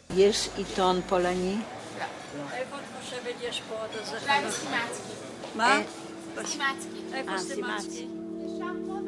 יש עיתון פולני? לא. איפה את חושבת יש פה עוד איזה אולי בסטימצקי. מה? סטימצקי. איפה סטימצקי? יש שם פה